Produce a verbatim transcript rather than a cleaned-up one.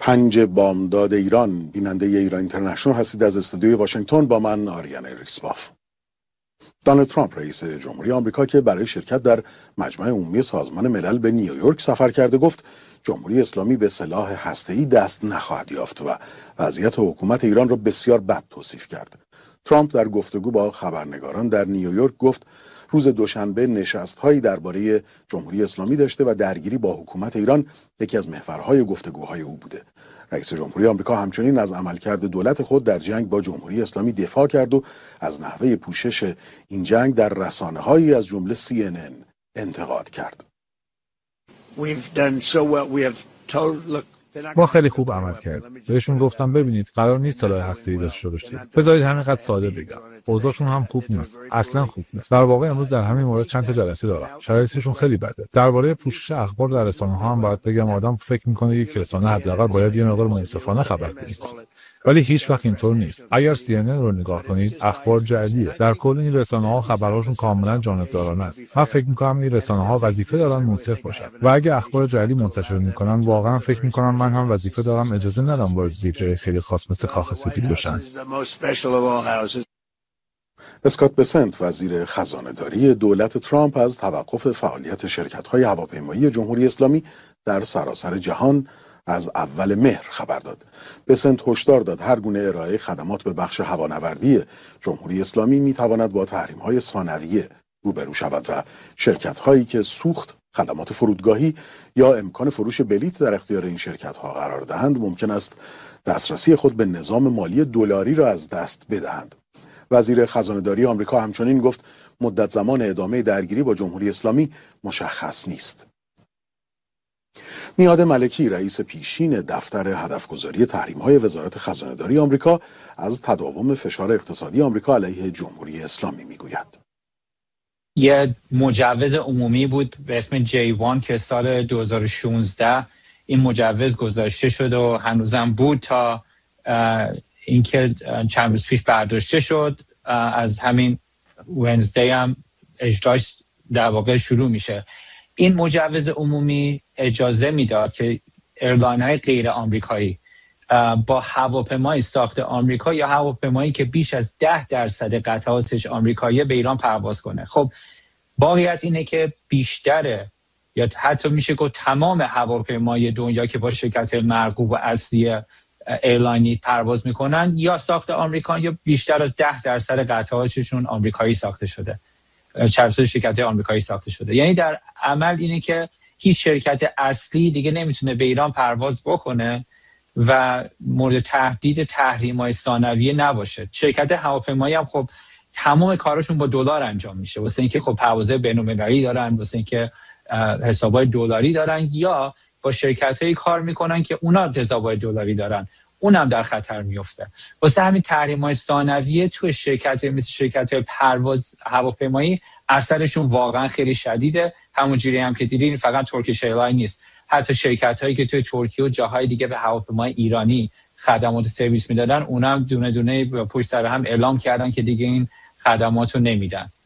پنج بامداد ایران، بیننده ایران اینترنشنال هستید از استودیوی واشنگتن. با من آریان ریسباف. دونالد ترامپ رئیس جمهوری آمریکا که برای شرکت در مجمع عمومی سازمان ملل به نیویورک سفر کرده گفت جمهوری اسلامی به سلاح هسته‌ای دست نخواهد یافت و وضعیت حکومت ایران را بسیار بد توصیف کرد. ترامپ در گفتگو با خبرنگاران در نیویورک گفت روز دوشنبه نشست‌هایی درباره جمهوری اسلامی داشته و درگیری با حکومت ایران یکی از محورهای گفتگوهای او بوده. رئیس جمهوری آمریکا همچنین از عملکرد دولت خود در جنگ با جمهوری اسلامی دفاع کرد و از نحوه پوشش این جنگ در رسانه‌هایی از جمله سی ان ان انتقاد کرد. ما خیلی خوب عمل کردیم. بهشون گفتم ببینید قرار نیست سلاح هسته‌ای داشته باشید. بذارید همینقدر ساده بگم. اوضاعشون هم خوب نیست. اصلا خوب نیست. در واقع امروز در همین مورد چند تا جلسه دارم. شرایطشون خیلی بده. درباره پوشش اخبار در رسانه‌ها هم باید بگم آدم فکر می‌کنه یک رسانه حداقل باید یه مقدار منصفانه خبر بده. ولی هیچ وقت اینطور نیست. اگر سی ان ان رو نگاه کنید، اخبار جعلیه. در کل این رسانه‌ها خبرهاشون کاملا جانبدارانه است. من فکر می‌کنم این رسانه‌ها وظیفه دارن منصف باشن. و اگه اخبار جعلی منتشر می‌کنن، واقعا فکر می‌کنم من هم وظیفه دارم اجازه ندم وارد یک جای خیلی خاص مثل کاخ سفید بشن. اسکات بسنت وزیر خزانه‌داری دولت ترامپ از توقف فعالیت شرکت‌های هواپیمایی جمهوری اسلامی در سراسر جهان از اول مهر خبر داد. بسنت هشدار داد هر گونه ارائه خدمات به بخش هوانوردی جمهوری اسلامی میتواند با تحریم‌های ثانویه روبرو شود و شرکت‌هایی که سوخت، خدمات فرودگاهی یا امکان فروش بلیط در اختیار این شرکت‌ها قرار دهند ممکن است دسترسی خود به نظام مالی دلاری را از دست بدهند. وزیر خزانه‌داری آمریکا همچنین گفت مدت زمان ادامه درگیری با جمهوری اسلامی مشخص نیست. میاد ملکی رئیس پیشین دفتر هدفگذاری تحریم‌های وزارت خزانه‌داری آمریکا از تداوم فشار اقتصادی آمریکا علیه جمهوری اسلامی میگوید. یه مجوز عمومی بود به اسم جی وان که سال دو هزار و شانزده این مجوز گذاشته شد و هنوزم بود تا اینکه چند روز پیش برداشته شد. از همین ونزدی هم اجراش در واقع شروع میشه. این مجوز عمومی اجازه میداد که ایرلاین‌های غیر آمریکایی با هواپیمای ساخت آمریکا یا هواپیمایی که بیش از ده درصد قطعاتش آمریکایی به ایران پرواز کنه. خب واقعیت اینه که بیشتر یا حتی میشه گفت تمام هواپیمای دنیا که با شرکت مرغوب و اصلی ایرلاینی پرواز میکنن یا ساخت آمریکا یا بیشتر از ده درصد قطعاتشون آمریکایی ساخته شده، چرخش شرکت آمریکایی ساخته شده. یعنی در عمل اینه که هیچ شرکت اصلی دیگه نمیتونه به ایران پرواز بکنه و مورد تهدید تحریم‌های ثانویه نباشه. شرکت هواپیمایی هم خب تمام کارشون با دلار انجام میشه، واسه اینکه خب پروازهای بین‌المللی دارن، واسه اینکه حسابای دلاری دارن، یا با شرکتایی کار میکنن که اونا حسابای دلاری دارن، اونم در خطر میفته. واسه همین تحریم‌های ثانویه تو شرکت مثل شرکت‌های پرواز هواپیمایی اثرشون واقعا خیلی شدیده. همونجوری هم که دیدین فقط ترکیش ایرلاین نیست، حتی شرکت‌هایی که توی ترکیه و جاهای دیگه به هواپیمای ایرانی خدمات سرویس میدادن، اونم دونه دونه پشت سر هم اعلام کردن که دیگه این خدماتو نمیدن.